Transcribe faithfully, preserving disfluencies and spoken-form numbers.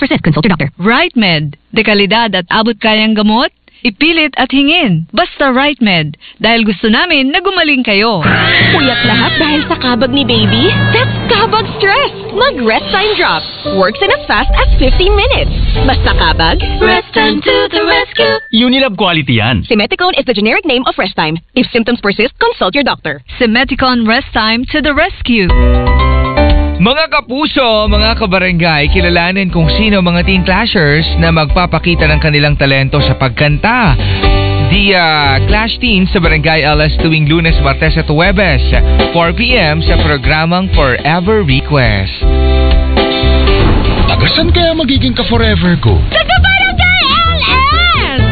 persist, consult your doctor. RightMed, dekalidad at abot kayang gamot? Ipilit at hingin. Basta RightMed. Dahil gusto namin na gumaling kayo. Puyat lahat dahil sa kabag ni baby? That's kabag stress. Mag Restime Drops. Works in as fast as fifteen minutes. Basta kabag, Restime to the rescue. Unilab quality yan. Simeticone is the generic name of Restime. If symptoms persist, consult your doctor. Simeticone Restime to the rescue. Mga kapuso, mga kabarangay, kilalanin kung sino mga teen clashers na magpapakita ng kanilang talento sa pagkanta. The uh, Clash Teens sa Barangay L S tuwing Lunes, Martes at Huwebes, four p.m. sa programang Forever Request. Tagasan kaya magiging ka-forever ko? Taga